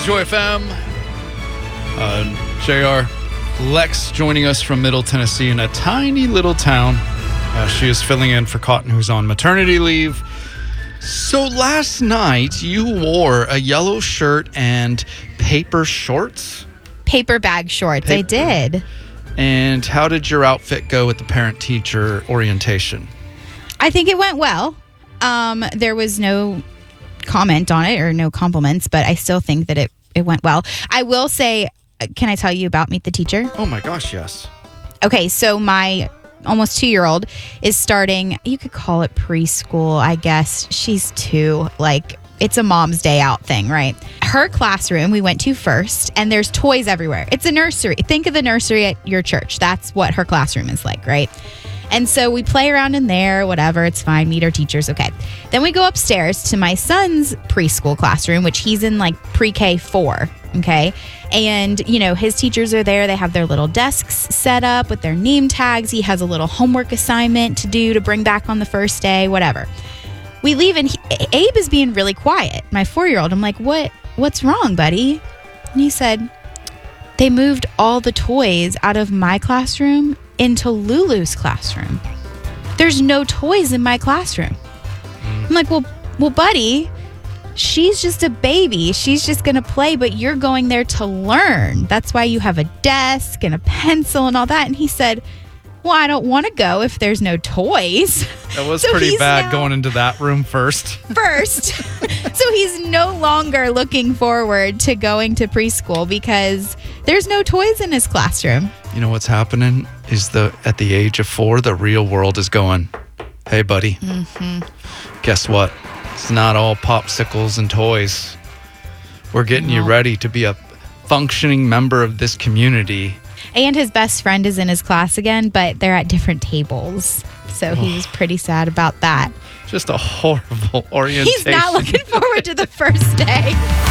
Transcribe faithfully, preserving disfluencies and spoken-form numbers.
is Joy F M. Uh, J R Lex joining us from Middle Tennessee in a tiny little town. Uh, she is filling in for Cotton, who's on maternity leave. So last night, you wore a yellow shirt and paper shorts? Paper bag shorts, Paper. I did. And how did your outfit go at the parent-teacher orientation? I think it went well. Um, there was no comment on it or no compliments, but I still think that it, it went well. I will say, can I tell you about Meet the Teacher? Oh my gosh, yes. Okay, so my almost two-year-old is starting, you could call it preschool, I guess. She's two, like it's a mom's day out thing, right? Her classroom we went to first, and there's toys everywhere. It's a nursery. Think of the nursery at your church. That's what her classroom is like, right? And so we play around in there, whatever, it's fine, meet our teachers, okay. Then we go upstairs to my son's preschool classroom, which he's in like pre-K four, okay? And, you know, his teachers are there. They have their little desks set up with their name tags. He has a little homework assignment to do to bring back on the first day, whatever. We leave, and he, Abe is being really quiet, my four-year-old. I'm like, what? What's wrong, buddy? And he said, they moved all the toys out of my classroom into Lulu's classroom. There's no toys in my classroom. I'm like, well, well, buddy, she's just a baby. She's just going to play, but you're going there to learn. That's why you have a desk and a pencil and all that. And he said, well, I don't want to go if there's no toys. That was So pretty he's bad now- going into that room first. First. So he's no longer looking forward to going to preschool because there's no toys in his classroom. You know what's happening is the at the age of four, the real world is going, hey, buddy, Mm-hmm. guess what? It's not all popsicles and toys. We're getting you No. ready to be a functioning member of this community. And his best friend is in his class again, but they're at different tables. So he was pretty sad about that. Just a horrible orientation. He's not looking forward to the first day.